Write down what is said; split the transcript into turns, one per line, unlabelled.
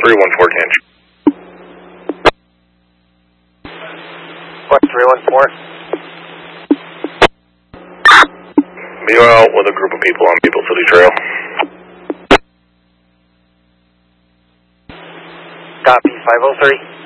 314.
What, 314?
Be out with a group of people on Maple City Trail.
Copy, 503.